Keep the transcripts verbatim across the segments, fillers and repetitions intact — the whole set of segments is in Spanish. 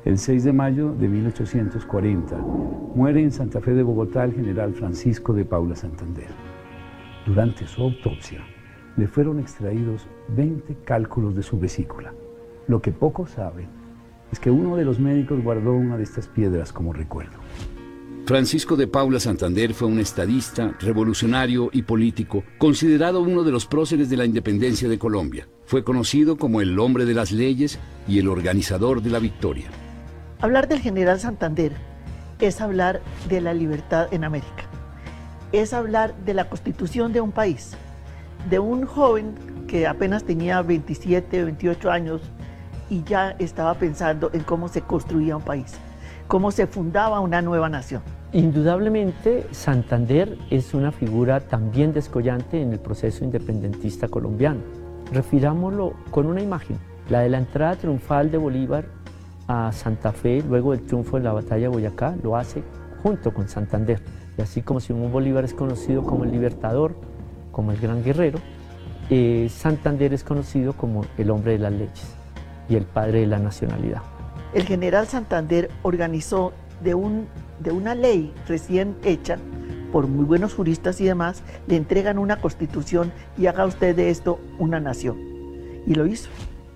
El seis de mayo de mil ochocientos cuarenta muere en Santa Fe de Bogotá el general Francisco de Paula Santander. Durante su autopsia le fueron extraídos veinte cálculos de su vesícula. Lo que pocos saben es que uno de los médicos guardó una de estas piedras como recuerdo. Francisco de Paula Santander fue un estadista, revolucionario y político, considerado uno de los próceres de la independencia de Colombia. Fue conocido como el hombre de las leyes y el organizador de la victoria. Hablar del general Santander es hablar de la libertad en América, es hablar de la constitución de un país, de un joven que apenas tenía veintisiete, veintiocho años y ya estaba pensando en cómo se construía un país, cómo se fundaba una nueva nación. Indudablemente, Santander es una figura también descollante en el proceso independentista colombiano. Refirámoslo con una imagen, la de la entrada triunfal de Bolívar a Santa Fe, luego del triunfo de la batalla de Boyacá, lo hace junto con Santander. Y así como Simón Bolívar es conocido como el libertador, como el gran guerrero, eh, Santander es conocido como el hombre de las leyes y el padre de la nacionalidad. El general Santander organizó de, un, de una ley recién hecha, por muy buenos juristas y demás, le entregan una constitución y haga usted de esto una nación. Y lo hizo.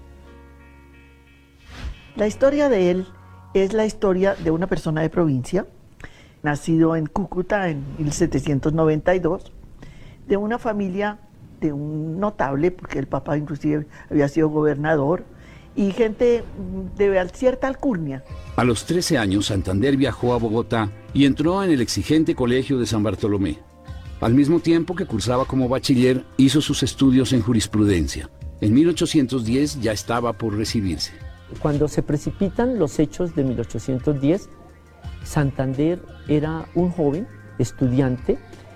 La historia de él es la historia de una persona de provincia, nacido en Cúcuta en mil setecientos noventa y dos, de una familia de un notable, porque el papá inclusive había sido gobernador, y gente de cierta alcurnia. A los trece años, Santander viajó a Bogotá y entró en el exigente colegio de San Bartolomé. Al mismo tiempo que cursaba como bachiller, hizo sus estudios en jurisprudencia. En mil ochocientos diez ya estaba por recibirse. Cuando se precipitan los hechos de mil ochocientos diez, Santander era un joven estudiante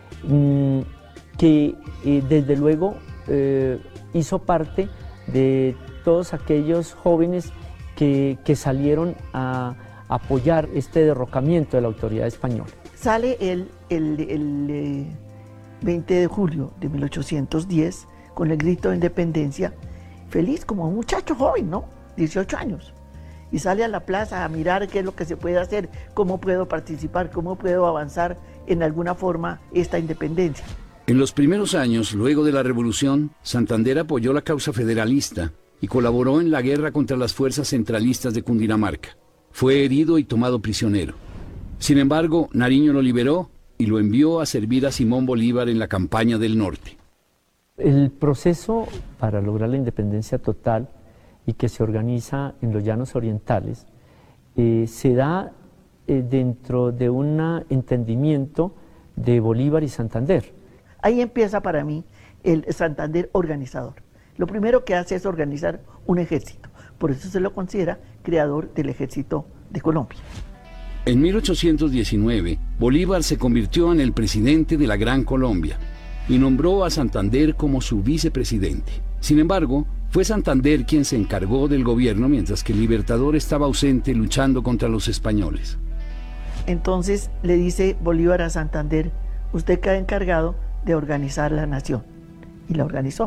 mmm, que eh, desde luego eh, hizo parte de todos aquellos jóvenes que, que salieron a apoyar este derrocamiento de la autoridad española. Sale él el, el, el eh, veinte de julio de mil ochocientos diez con el grito de independencia, feliz como un muchacho joven, ¿no? dieciocho años. Y sale a la plaza a mirar qué es lo que se puede hacer, cómo puedo participar, cómo puedo avanzar en alguna forma esta independencia. En los primeros años, luego de la Revolución, Santander apoyó la causa federalista y colaboró en la guerra contra las fuerzas centralistas de Cundinamarca. Fue herido y tomado prisionero. Sin embargo, Nariño lo liberó y lo envió a servir a Simón Bolívar en la campaña del norte. El proceso para lograr la independencia total y que se organiza en los llanos orientales eh, se da eh, dentro de un entendimiento de Bolívar y Santander. Ahí empieza para mí el Santander organizador. Lo primero que hace es organizar un ejército, por eso se lo considera creador del ejército de Colombia. En mil ochocientos diecinueve, Bolívar se convirtió en el presidente de la Gran Colombia y nombró a Santander como su vicepresidente. Sin embargo, fue Santander quien se encargó del gobierno mientras que el Libertador estaba ausente luchando contra los españoles. Entonces le dice Bolívar a Santander, usted queda encargado de organizar la nación, y la organizó.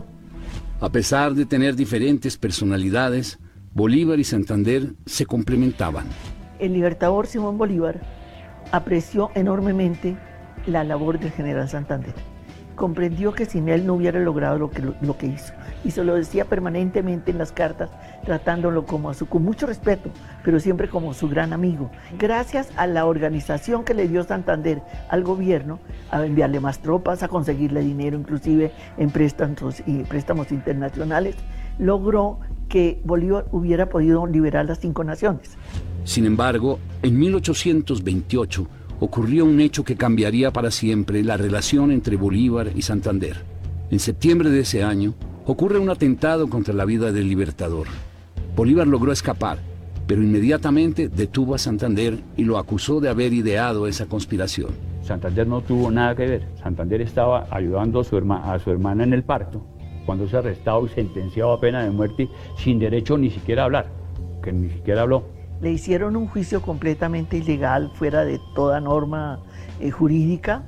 A pesar de tener diferentes personalidades, Bolívar y Santander se complementaban. El libertador Simón Bolívar apreció enormemente la labor del general Santander. Comprendió que sin él no hubiera logrado lo que, lo, lo que hizo. Y se lo decía permanentemente en las cartas, tratándolo como a su, con mucho respeto, pero siempre como su gran amigo. Gracias a la organización que le dio Santander al gobierno, a enviarle más tropas, a conseguirle dinero, inclusive en préstamos, y préstamos internacionales, logró que Bolívar hubiera podido liberar las cinco naciones. Sin embargo, en mil ochocientos veintiocho, ocurrió un hecho que cambiaría para siempre la relación entre Bolívar y Santander. En septiembre de ese año, ocurre un atentado contra la vida del Libertador. Bolívar logró escapar, pero inmediatamente detuvo a Santander y lo acusó de haber ideado esa conspiración. Santander no tuvo nada que ver. Santander estaba ayudando a su, herma, a su hermana en el parto, cuando se arrestado y sentenciado a pena de muerte sin derecho ni siquiera a hablar, que ni siquiera habló. Le hicieron un juicio completamente ilegal, fuera de toda norma eh, jurídica,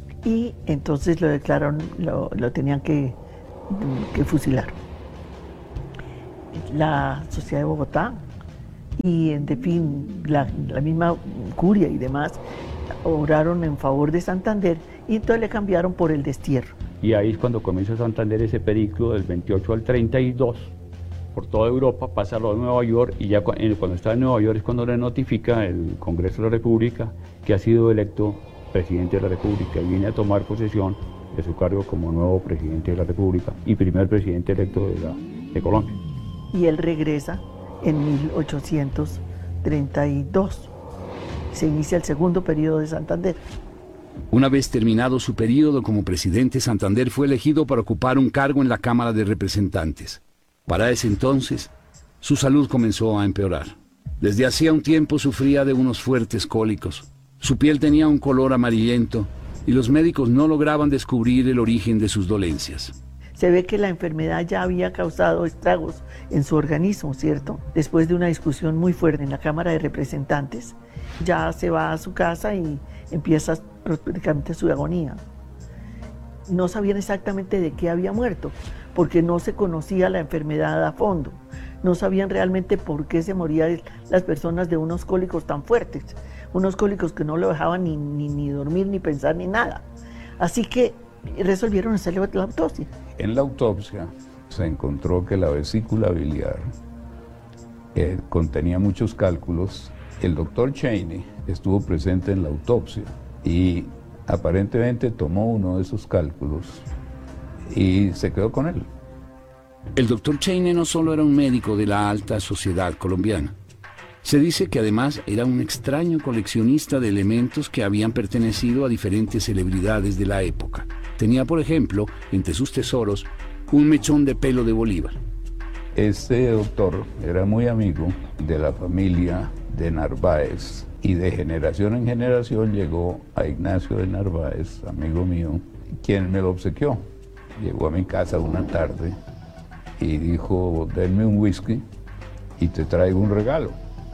y entonces lo declararon, lo, lo tenían que, que fusilar. La sociedad de Bogotá y en fin, la, la misma curia y demás obraron en favor de Santander y entonces le cambiaron por el destierro. Y ahí es cuando comienza Santander ese periplo del veintiocho al treinta y dos, por toda Europa, pasa a Nueva York, y ya cuando está en Nueva York es cuando le notifica el Congreso de la República que ha sido electo presidente de la República y viene a tomar posesión de su cargo como nuevo presidente de la República y primer presidente electo de, la, de Colombia. Y él regresa en mil ochocientos treinta y dos. Se inicia el segundo periodo de Santander. Una vez terminado su periodo como presidente, Santander fue elegido para ocupar un cargo en la Cámara de Representantes. Para ese entonces, su salud comenzó a empeorar. Desde hacía un tiempo sufría de unos fuertes cólicos. Su piel tenía un color amarillento y los médicos no lograban descubrir el origen de sus dolencias. Se ve que la enfermedad ya había causado estragos en su organismo, ¿cierto? Después de una discusión muy fuerte en la Cámara de Representantes, ya se va a su casa y empieza prácticamente su agonía. No sabían exactamente de qué había muerto, porque no se conocía la enfermedad a fondo. No sabían realmente por qué se morían las personas de unos cólicos tan fuertes, unos cólicos que no lo dejaban ni, ni, ni dormir, ni pensar, ni nada. Así que resolvieron hacerle la autopsia. En la autopsia se encontró que la vesícula biliar eh, contenía muchos cálculos. El doctor Cheney estuvo presente en la autopsia y aparentemente tomó uno de esos cálculos y se quedó con él. El doctor Cheney no solo era un médico de la alta sociedad colombiana. Se dice que además era un extraño coleccionista de elementos que habían pertenecido a diferentes celebridades de la época. Tenía, por ejemplo, entre sus tesoros, un mechón de pelo de Bolívar. Este doctor era muy amigo de la familia de Narváez y de generación en generación llegó a Ignacio de Narváez, amigo mío, quien me lo obsequió. Llegó a mi casa una tarde y dijo, denme un whisky y te traigo un regalo.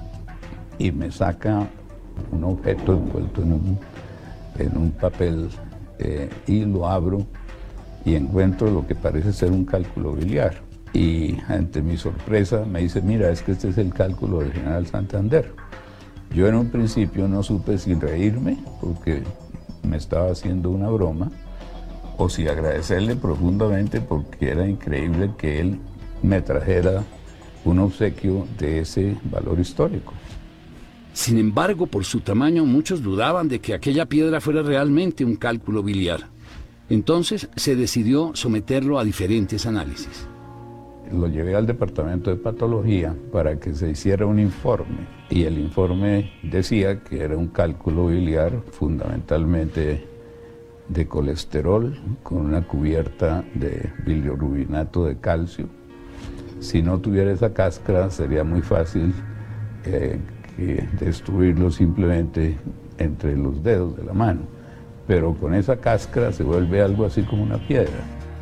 Y me saca un objeto envuelto en un, en un papel eh, y lo abro y encuentro lo que parece ser un cálculo biliar. Y ante mi sorpresa me dice, mira, es que este es el cálculo del general Santander. Yo en un principio no supe si reírme porque me estaba haciendo una broma o si agradecerle profundamente porque era increíble que él me trajera un obsequio de ese valor histórico. Sin embargo, por su tamaño, muchos dudaban de que aquella piedra fuera realmente un cálculo biliar. Entonces se decidió someterlo a diferentes análisis. Lo llevé al departamento de patología para que se hiciera un informe y el informe decía que era un cálculo biliar fundamentalmente de colesterol con una cubierta de bilirrubinato de calcio. Si no tuviera esa cáscara sería muy fácil eh, que destruirlo simplemente entre los dedos de la mano, pero con esa cáscara se vuelve algo así como una piedra.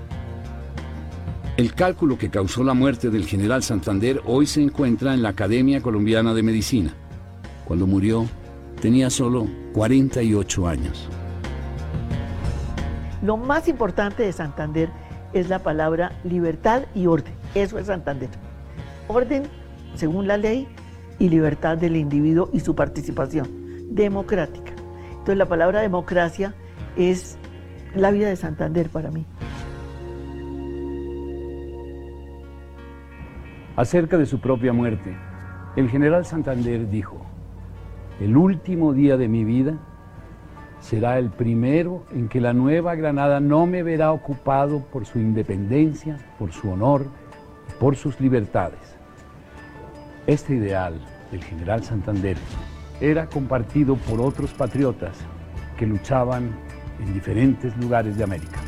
El cálculo que causó la muerte del general Santander hoy se encuentra en la Academia Colombiana de Medicina. Cuando murió, tenía solo cuarenta y ocho años. Lo más importante de Santander es la palabra libertad y orden. Eso es Santander. Orden, según la ley, y libertad del individuo y su participación democrática. Entonces la palabra democracia es la vida de Santander para mí. Acerca de su propia muerte, el general Santander dijo, el último día de mi vida será el primero en que la Nueva Granada no me verá ocupado por su independencia, por su honor, por sus libertades. Este ideal del general Santander era compartido por otros patriotas que luchaban en diferentes lugares de América.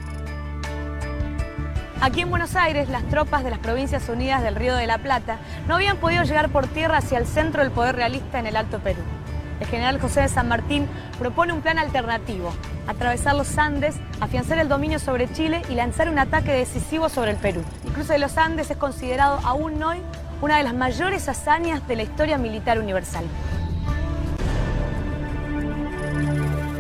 Aquí en Buenos Aires, las tropas de las Provincias Unidas del Río de la Plata no habían podido llegar por tierra hacia el centro del poder realista en el Alto Perú. El general José de San Martín propone un plan alternativo: atravesar los Andes, afianzar el dominio sobre Chile y lanzar un ataque decisivo sobre el Perú. El cruce de los Andes es considerado aún hoy una de las mayores hazañas de la historia militar universal.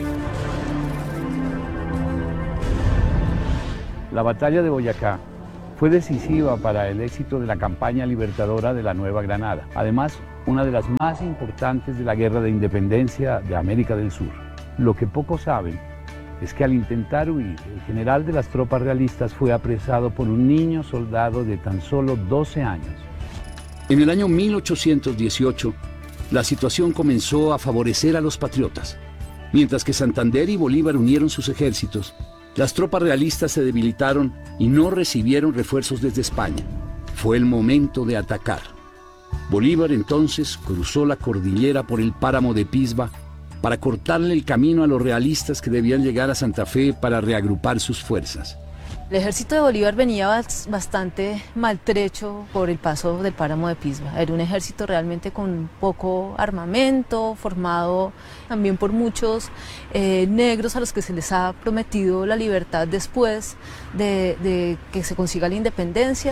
La batalla de Boyacá fue decisiva para el éxito de la campaña libertadora de la Nueva Granada. Además, una de las más importantes de la Guerra de Independencia de América del Sur. Lo que pocos saben es que al intentar huir, el general de las tropas realistas fue apresado por un niño soldado de tan solo doce años. En el año mil ochocientos dieciocho, la situación comenzó a favorecer a los patriotas. Mientras que Santander y Bolívar unieron sus ejércitos, las tropas realistas se debilitaron y no recibieron refuerzos desde España. Fue el momento de atacar. Bolívar entonces cruzó la cordillera por el páramo de Pisba para cortarle el camino a los realistas que debían llegar a Santa Fe para reagrupar sus fuerzas. El ejército de Bolívar venía bastante maltrecho por el paso del páramo de Pisba. Era un ejército realmente con poco armamento, formado también por muchos eh, negros a los que se les ha prometido la libertad después de, de que se consiga la independencia.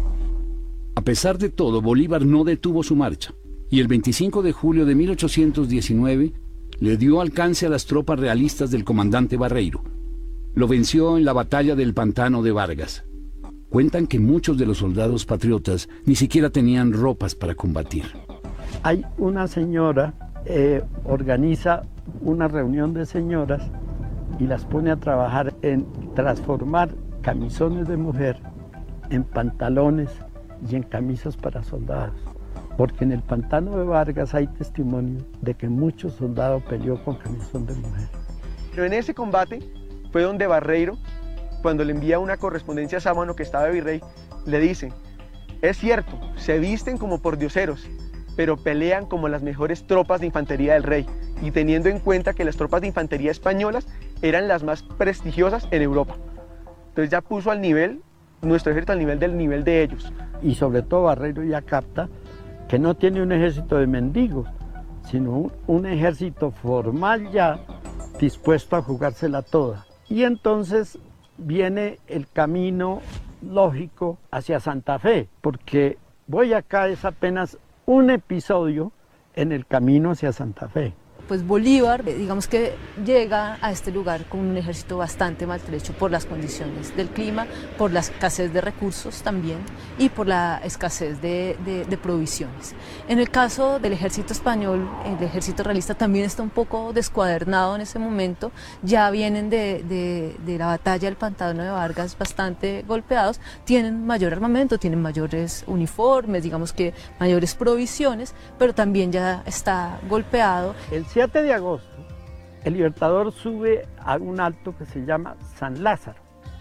A pesar de todo, Bolívar no detuvo su marcha y el veinticinco de julio de mil ochocientos diecinueve le dio alcance a las tropas realistas del comandante Barreiro. Lo venció en la batalla del Pantano de Vargas. Cuentan que muchos de los soldados patriotas ni siquiera tenían ropas para combatir. Hay una señora, eh, organiza una reunión de señoras y las pone a trabajar en transformar camisones de mujer en pantalones y en camisas para soldados. Porque en el Pantano de Vargas hay testimonio de que muchos soldados peleó con camisón de mujer. Pero en ese combate fue donde Barreiro, cuando le envía una correspondencia a Sámano, que estaba de virrey, le dice: es cierto, se visten como pordioseros, pero pelean como las mejores tropas de infantería del rey, y teniendo en cuenta que las tropas de infantería españolas eran las más prestigiosas en Europa. Entonces ya puso al nivel, nuestro ejército al nivel del nivel de ellos. Y sobre todo Barreiro ya capta que no tiene un ejército de mendigos, sino un, un ejército formal ya, dispuesto a jugársela toda. Y entonces viene el camino lógico hacia Santa Fe, porque Boyacá es apenas un episodio en el camino hacia Santa Fe. Pues Bolívar, digamos que llega a este lugar con un ejército bastante maltrecho por las condiciones del clima, por la escasez de recursos también y por la escasez de, de, de provisiones. En el caso del ejército español, el ejército realista también está un poco descuadernado en ese momento, ya vienen de, de, de la batalla del Pantano de Vargas bastante golpeados, tienen mayor armamento, tienen mayores uniformes, digamos que mayores provisiones, pero también ya está golpeado. El siete de agosto, el Libertador sube a un alto que se llama San Lázaro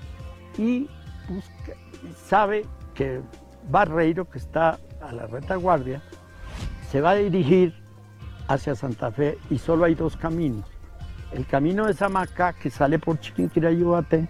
y busca, sabe que Barreiro, que está a la retaguardia, se va a dirigir hacia Santa Fe y solo hay dos caminos. El camino de Samacá, que sale por Chiquinquirá y Ubaté,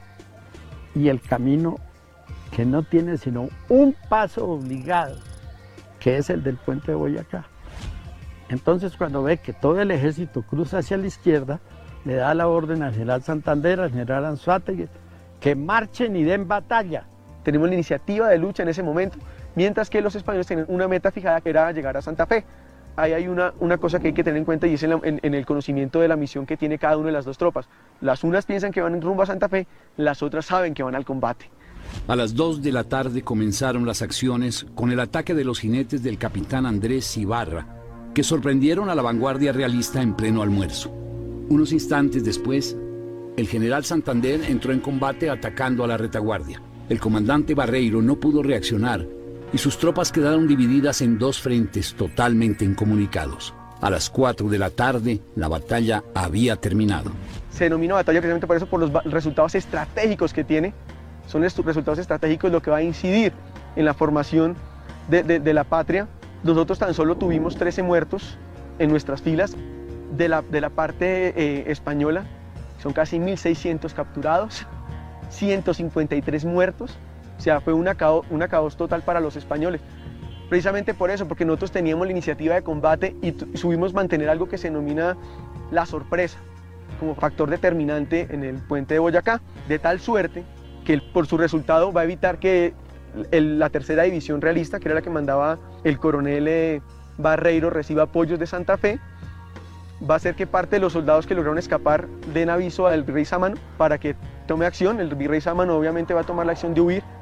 y el camino que no tiene sino un paso obligado, que es el del puente de Boyacá. Entonces, cuando ve que todo el ejército cruza hacia la izquierda, le da la orden al general Santander, al general Anzoátegui, que marchen y den batalla. Tenemos la iniciativa de lucha en ese momento, mientras que los españoles tienen una meta fijada que era llegar a Santa Fe. Ahí hay una, una cosa que hay que tener en cuenta y es en, la, en, en el conocimiento de la misión que tiene cada una de las dos tropas. Las unas piensan que van rumbo a Santa Fe, las otras saben que van al combate. A las dos de la tarde comenzaron las acciones con el ataque de los jinetes del capitán Andrés Ibarra, que sorprendieron a la vanguardia realista en pleno almuerzo. Unos instantes después, el general Santander entró en combate atacando a la retaguardia. El comandante Barreiro no pudo reaccionar y sus tropas quedaron divididas en dos frentes totalmente incomunicados. A las cuatro de la tarde, la batalla había terminado. Se denomina batalla precisamente por eso, por los resultados estratégicos que tiene. Son estos resultados estratégicos lo que va a incidir en la formación de, de, de la patria. Nosotros tan solo tuvimos trece muertos en nuestras filas. De la, de la parte eh, española son casi mil seiscientos capturados, ciento cincuenta y tres muertos. O sea, fue un caos, una caos total para los españoles. Precisamente por eso, porque nosotros teníamos la iniciativa de combate y subimos mantener algo que se denomina la sorpresa como factor determinante en el puente de Boyacá, de tal suerte que por su resultado va a evitar que el, la tercera división realista, que era la que mandaba el coronel eh, Barreiro, reciba apoyos de Santa Fe. Va a hacer que parte de los soldados que lograron escapar den aviso al virrey Sámano para que tome acción. El virrey Sámano obviamente va a tomar la acción de huir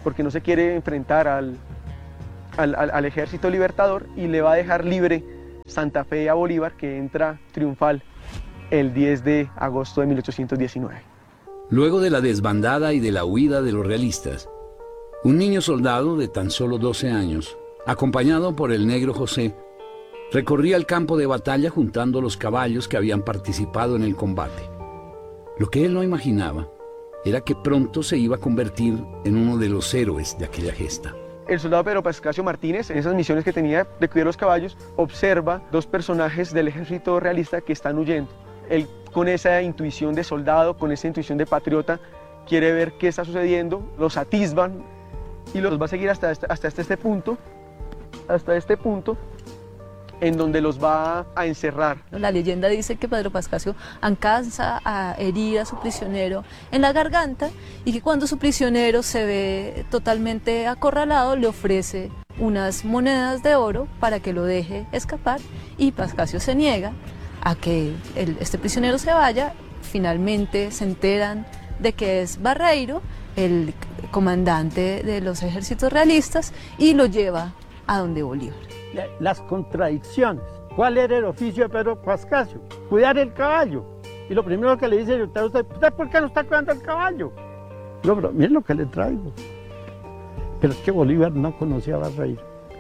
porque no se quiere enfrentar al, al, al, al ejército libertador, y le va a dejar libre Santa Fe a Bolívar, que entra triunfal el diez de agosto de mil ochocientos diecinueve. Luego de la desbandada y de la huida de los realistas, un niño soldado de tan solo doce años, acompañado por el negro José, recorría el campo de batalla juntando los caballos que habían participado en el combate. Lo que él no imaginaba era que pronto se iba a convertir en uno de los héroes de aquella gesta. El soldado Pedro Pascasio Martínez, en esas misiones que tenía de cuidar los caballos, observa dos personajes del ejército realista que están huyendo. Él, con esa intuición de soldado, con esa intuición de patriota, quiere ver qué está sucediendo, los atisban y los va a seguir hasta este, hasta este punto, hasta este punto, en donde los va a encerrar. La leyenda dice que Pedro Pascasio alcanza a herir a su prisionero en la garganta y que cuando su prisionero se ve totalmente acorralado le ofrece unas monedas de oro para que lo deje escapar, y Pascasio se niega a que el, este prisionero se vaya. Finalmente se enteran de que es Barreiro, el comandante de los ejércitos realistas, y lo lleva a donde Bolívar. Las contradicciones. ¿Cuál era el oficio de Pedro Pascasio? Cuidar el caballo. Y lo primero que le dice, usted, ¿usted por qué no está cuidando el caballo? No, pero miren lo que le traigo. Pero es que Bolívar no conocía a Barreiro.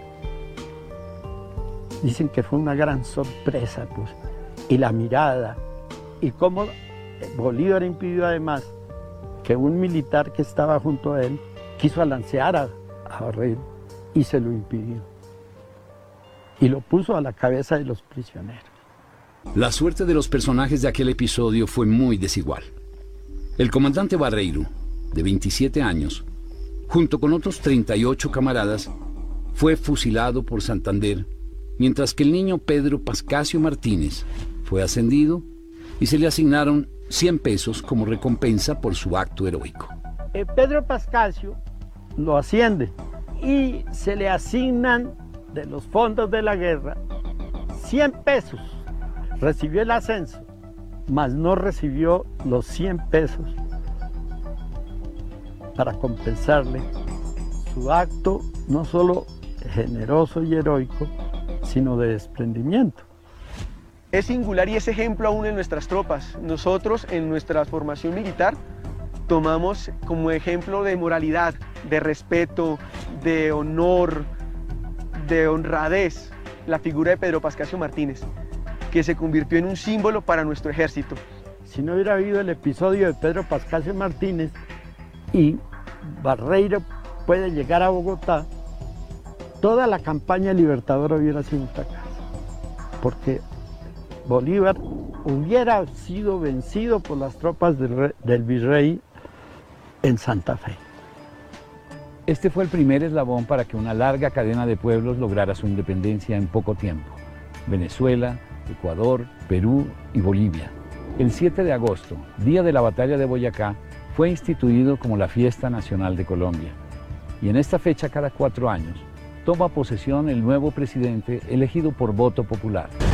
Dicen que fue una gran sorpresa, pues. Y la mirada, y cómo Bolívar impidió además que un militar que estaba junto a él quiso alancear a, a Barreiro, y se lo impidió. Y lo puso a la cabeza de los prisioneros. La suerte de los personajes de aquel episodio fue muy desigual. El comandante Barreiro, de veintisiete años, junto con otros treinta y ocho camaradas, fue fusilado por Santander, mientras que el niño Pedro Pascasio Martínez fue ascendido y se le asignaron cien pesos como recompensa por su acto heroico. Eh, Pedro Pascasio lo asciende y se le asignan de los fondos de la guerra cien pesos. Recibió el ascenso, mas no recibió los cien pesos para compensarle su acto no solo generoso y heroico, sino de desprendimiento. Es singular y es ejemplo aún en nuestras tropas. Nosotros, en nuestra formación militar, tomamos como ejemplo de moralidad, de respeto, de honor, de honradez, la figura de Pedro Pascasio Martínez, que se convirtió en un símbolo para nuestro ejército. Si no hubiera habido el episodio de Pedro Pascasio Martínez y Barreiro puede llegar a Bogotá, toda la campaña libertadora hubiera sido un fracaso, porque Bolívar hubiera sido vencido por las tropas del, rey, del virrey en Santa Fe. Este fue el primer eslabón para que una larga cadena de pueblos lograra su independencia en poco tiempo. Venezuela, Ecuador, Perú y Bolivia. El siete de agosto, día de la batalla de Boyacá, fue instituido como la Fiesta Nacional de Colombia. Y en esta fecha, cada cuatro años, toma posesión el nuevo presidente elegido por voto popular.